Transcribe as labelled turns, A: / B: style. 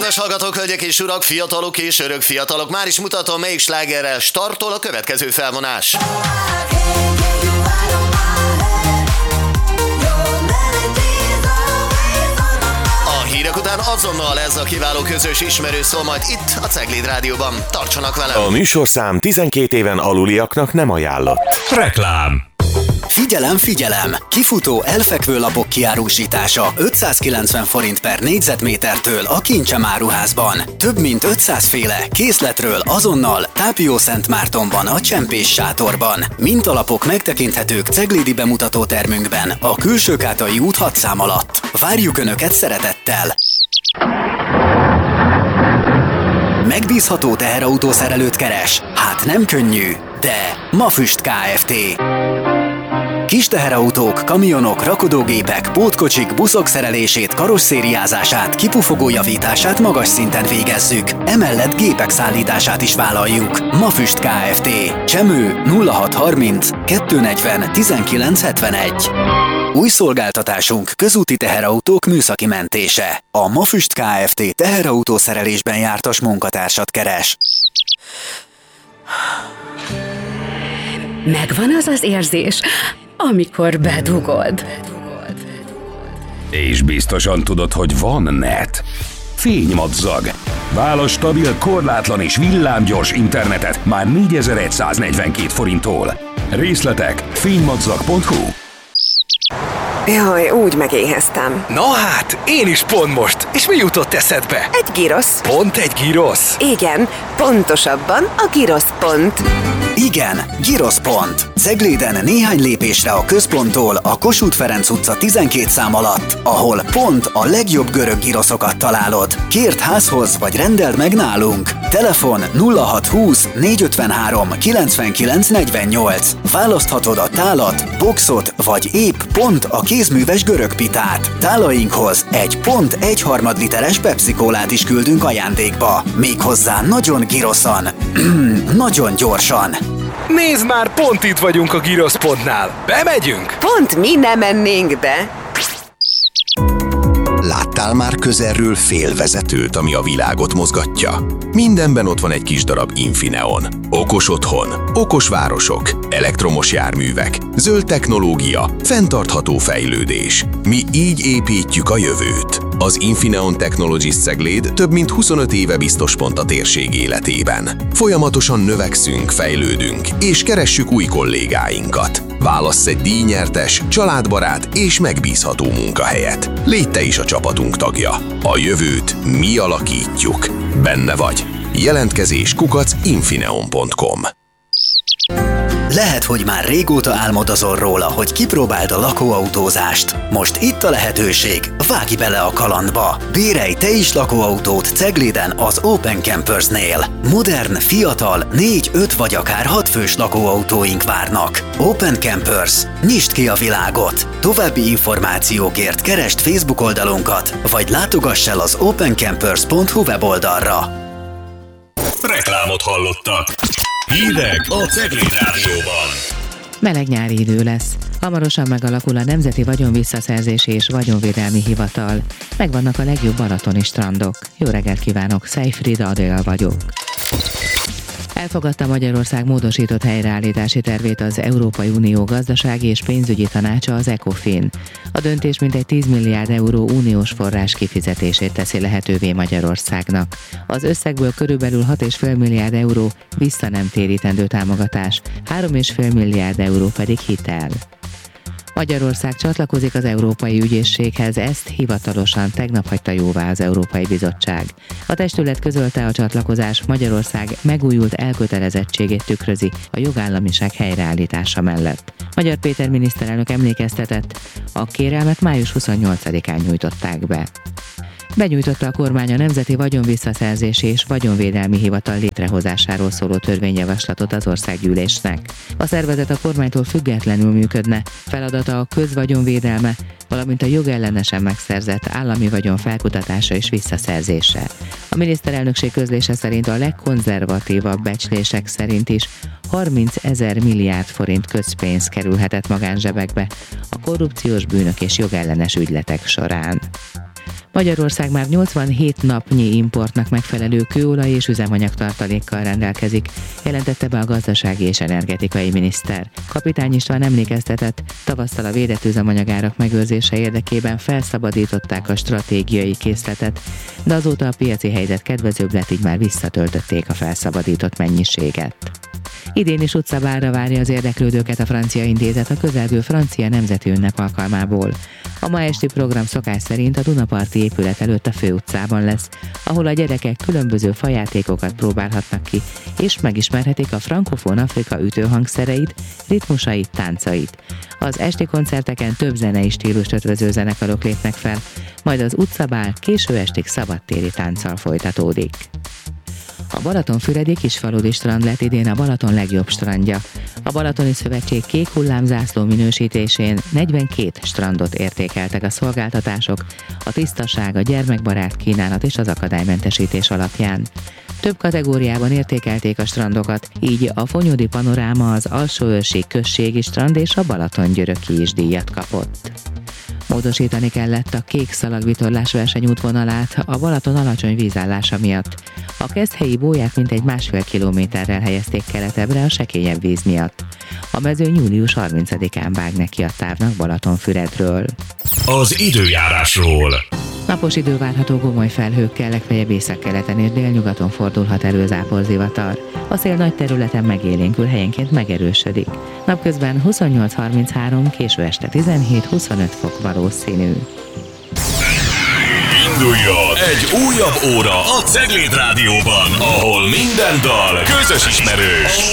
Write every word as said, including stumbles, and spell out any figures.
A: Kedves hallgatók, hölgyek és urak, fiatalok és örök fiatalok, már is mutatom, melyik slágerrel startol a következő felvonás. A hírek után azonnal ez a kiváló közös ismerő szó majd itt a Cegléd Rádióban. Tartsanak velem!
B: A műsorszám tizenkét éven aluliaknak nem ajánlott.
C: Reklám.
D: Figyelem, figyelem! Kifutó elfekvő lapok kiárusítása ötszázkilencven forint per négyzetmétertől a Kincsem áruházban. Több mint ötszáz féle készletről azonnal Tápió-Szentmártonban a Csempés sátorban. Mintalapok megtekinthetők ceglédi bemutató termünkben a Külsőkátai út hat szám alatt. Várjuk Önöket szeretettel! Megbízható teherautószerelőt keres? Hát nem könnyű, de Mafüst Kft. Kis teherautók, kamionok, rakodógépek, pótkocsik, buszok szerelését, karosszériázását, kipufogó javítását magas szinten végezzük. Emellett gépek szállítását is vállaljuk. Mafüst Kft. Csemő nulla hat harminc kettőnegyven tizenkilenc hetvenegy. Új szolgáltatásunk közúti teherautók műszaki mentése. A Mafüst Kft. Teherautó szerelésben jártas munkatársat keres.
E: Megvan az az érzés, amikor bedugod.
C: És biztosan tudod, hogy van net. Fénymadzag. Válasz stabil, korlátlan és villámgyors internetet már négyezer-száznegyvenkét forinttól. Részletek fénymadzag pont hu.
F: Jaj, úgy megéheztem.
G: Na hát, én is pont most. És mi jutott eszedbe?
F: Egy girosz.
G: Pont egy girosz?
F: Igen, pontosabban a girosz pont.
D: Igen, Girosz pont. Cegléden néhány lépésre a központtól a Kossuth Ferenc utca tizenkét szám alatt, ahol pont a legjobb görög giroszokat találod. Kérd házhoz, vagy rendeld meg nálunk. Telefon nulla hat húsz négyszázötvenhárom kilencvenkilenc negyvennyolc. Választhatod a tálat, boxot, vagy épp pont a kézműves görög pitát. Tálainkhoz egy pont egy harmad literes Pepsi-kólát is küldünk ajándékba. Méghozzá nagyon giroszan. Nagyon gyorsan.
G: Nézd már, pont itt vagyunk a Girosz pontnál. Bemegyünk?
F: Pont mi nem mennénk be.
H: Láttál már közelről félvezetőt, ami a világot mozgatja? Mindenben ott van egy kis darab Infineon. Okos otthon, okos városok, elektromos járművek, zöld technológia, fenntartható fejlődés. Mi így építjük a jövőt. Az Infineon Technologies Cegléd több mint huszonöt éve biztos pont a térség életében. Folyamatosan növekszünk, fejlődünk, és keressük új kollégáinkat. Válassz egy díjnyertes, családbarát és megbízható munkahelyet. Légy te is a csapatunk tagja. A jövőt mi alakítjuk. Benne vagy. Jelentkezés kukac infineon pont com.
D: Lehet, hogy már régóta álmodozol róla, hogy kipróbáld a lakóautózást. Most itt a lehetőség, vágj bele a kalandba! Bérelj te is lakóautót Cegléden az Open Campersnél. Modern, fiatal, négy, öt vagy akár hat fős lakóautóink várnak. Open Campers. Nyisd ki a világot! További információkért keresd Facebook oldalunkat, vagy látogass el az open campers pont hu weboldalra.
C: Reklámot hallottak. Hírek a Cegléd Rádióban.
I: Meleg nyári idő lesz. Hamarosan megalakul a Nemzeti Vagyonvisszaszerzési és Vagyonvédelmi Hivatal. Megvannak a legjobb balatoni strandok. Jó reggelt kívánok, Szejfrida Adél vagyok. Elfogadta Magyarország módosított helyreállítási tervét az Európai Unió gazdasági és pénzügyi tanácsa, az ECOFIN. A döntés mintegy tíz milliárd euró uniós forrás kifizetését teszi lehetővé Magyarországnak. Az összegből körülbelül hat egész öt milliárd euró vissza nem térítendő támogatás, három egész öt milliárd euró pedig hitel. Magyarország csatlakozik az Európai Ügyészséghez, ezt hivatalosan tegnap hagyta jóvá az Európai Bizottság. A testület közölte, a csatlakozás Magyarország megújult elkötelezettségét tükrözi a jogállamiság helyreállítása mellett. Magyar Péter miniszterelnök emlékeztetett, a kérelmet május huszonnyolcadikán nyújtották be. Benyújtotta a kormány a Nemzeti Vagyonvisszaszerzési és Vagyonvédelmi Hivatal létrehozásáról szóló törvényjavaslatot az országgyűlésnek. A szervezet a kormánytól függetlenül működne, feladata a közvagyonvédelme, valamint a jogellenesen megszerzett állami vagyon felkutatása és visszaszerzése. A miniszterelnökség közlése szerint a legkonzervatívabb becslések szerint is harminc ezer milliárd forint közpénz kerülhetett magánzsebekbe a korrupciós bűnök és jogellenes ügyletek során. Magyarország már nyolcvanhét napnyi importnak megfelelő kőolaj és üzemanyag tartalékkal rendelkezik, jelentette be a gazdasági és energetikai miniszter. Kapitány István emlékeztetett, tavasztal a védett üzemanyagárak megőrzése érdekében felszabadították a stratégiai készletet, de azóta a piaci helyzet kedvezőbb lett, így már visszatöltötték a felszabadított mennyiséget. Idén is utcabálra várja az érdeklődőket a Francia Intézet a közelgő francia nemzeti ünnep alkalmából. A ma esti program szokás szerint a Dunaparti épület előtt a főutcában lesz, ahol a gyerekek különböző fajátékokat próbálhatnak ki, és megismerhetik a frankofón Afrika ütőhangszereit, ritmusait, táncait. Az esti koncerteken több zenei stílust ötvöző zenekarok lépnek fel, majd az utcabál késő estig szabadtéri tánccal folytatódik. A Balatonfüredi kisfaludi strand lett idén a Balaton legjobb strandja. A Balatoni Szövetség kék hullámzászló minősítésén negyvenkét strandot értékeltek a szolgáltatások, a tisztaság, a gyermekbarát kínálat és az akadálymentesítés alapján. Több kategóriában értékelték a strandokat, így a Fonyódi Panoráma, az Alsóőrség községi strand és a Balatongyöröki is díjat kapott. Módosítani kellett a kék szalagvitorlás versenyútvonalát a Balaton alacsony vízállása miatt. A keszthelyi bóját mintegy másfél kilométerrel helyezték keletebbre a sekélyebb víz miatt. A mezőny július harmincadikán vág neki a távnak Balatonfüredről.
J: Az időjárásról.
I: Napos idő várható gomoly felhőkkel, legfeljebb északkeleten és délnyugaton fordulhat elő záporzivatar. A szél nagy területen megélénkül, helyenként megerősödik. Napközben huszonnyolc harminchárom, késő este tizenhét-huszonöt fok valószínű.
J: Induljon egy újabb óra a Cegléd Rádióban, ahol minden dal közös ismerős.